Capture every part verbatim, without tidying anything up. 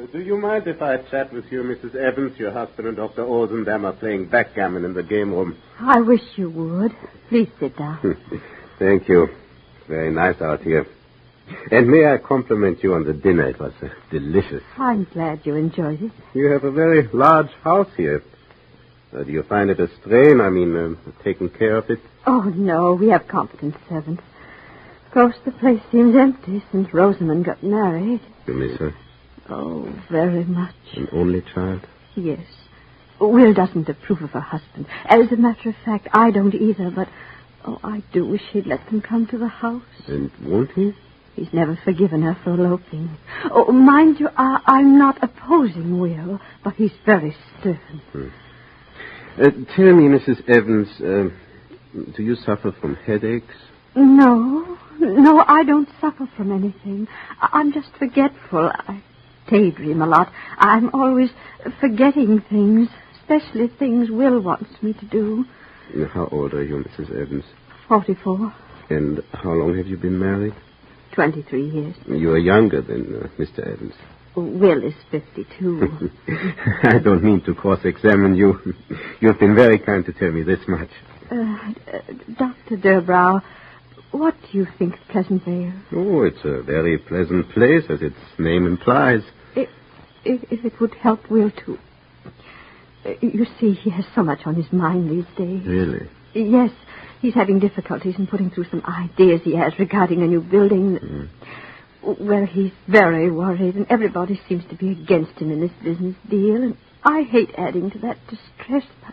do you mind if I chat with you, Missus Evans? Your husband and Doctor Olsendam are playing backgammon in the game room. I wish you would. Please sit down. Thank you. Very nice out here. And may I compliment you on the dinner? It was uh, delicious. I'm glad you enjoyed it. You have a very large house here. Uh, do you find it a strain? I mean, uh, taking care of it? Oh, no, we have competent servants. Of course, the place seems empty since Rosamond got married. You miss her? Oh, very much. An only child? Yes. Will doesn't approve of her husband. As a matter of fact, I don't either, but, oh, I do wish he'd let them come to the house. And won't he? He's never forgiven her for eloping. Oh, mind you, I, I'm not opposing Will, but he's very stern. Hmm. Uh, tell me, Missus Evans, uh, do you suffer from headaches? No, no, I don't suffer from anything. I- I'm just forgetful. I daydream a lot. I'm always forgetting things, especially things Will wants me to do. How old are you, Missus Evans? Forty-four. And how long have you been married? Twenty-three years. You are younger than uh, Mister Evans. Will is fifty-two. I don't mean to cross-examine you. You've been very kind to tell me this much. Uh, uh, Doctor Durbrow, what do you think of Pleasant Vale? Oh, it's a very pleasant place, as its name implies. If, if, if it would help Will to... Uh, you see, he has so much on his mind these days. Really? Yes, he's having difficulties in putting through some ideas he has regarding a new building. Mm. Well, he's very worried, and everybody seems to be against him in this business deal, and I hate adding to that distress, but...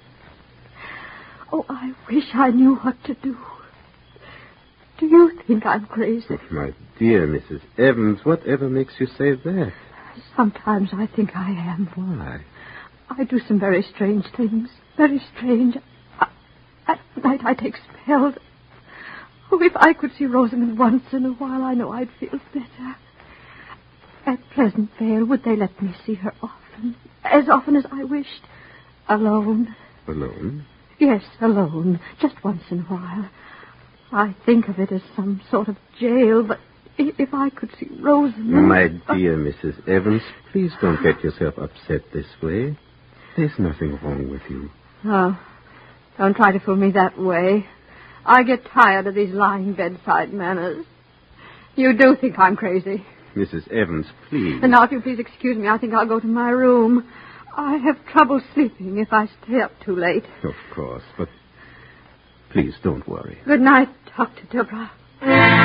Oh, I wish I knew what to do. Do you think I'm crazy? Oh, my dear Missus Evans, whatever makes you say that? Sometimes I think I am. Why? I do some very strange things. Very strange. I, at night I take spells. Oh, if I could see Rosamond once in a while, I know I'd feel better. At Pleasant Vale, would they let me see her often? As often as I wished. Alone. Alone? Yes, alone. Just once in a while. I think of it as some sort of jail, but if I could see Rosamond... My dear Missus Evans, please don't get yourself upset this way. There's nothing wrong with you. Oh, don't try to fool me that way. I get tired of these lying bedside manners. You do think I'm crazy. Missus Evans, please. And now, if you please excuse me, I think I'll go to my room. I have trouble sleeping if I stay up too late. Of course, but please don't worry. Good night, Doctor Durbrow.